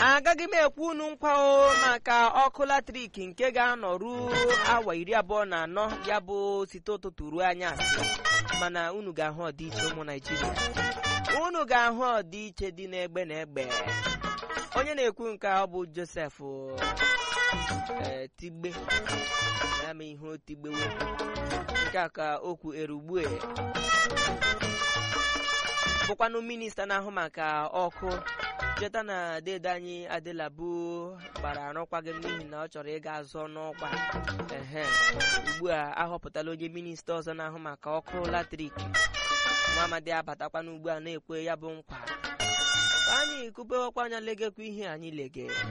agaghị m ekwu unu nkwa maka ọkụ latrik nke ga-anọru awa 24 ya bụ site ụtụtụ ruo anyasị, mana unu ga-ahụ ọdịiche ụmụ Naijiria, unu ga-ahụ ọdịiche dị n'egbe na egbe. Onye na-ekwu nke ọ bụ Joseph Tigbe na-eme ihe otigbewe nke a ka okwu erugbue, bụkwanụ minista na-ahụ maka ọkụ. Cheta na dede anyị Adelabu gbara arụkwaghị m n'ihi na ọ chọrọ ịga azọ n'ọkwa. Ugbu a ahọpụtala onye minista ọzọ na-ahụ maka ọkụ latrik. Nwaamadi abatakwana ugbu a na-ekwe ya bụ nkwa. Ka anyị kụpewekwa anya legekwa ihe anyị lege.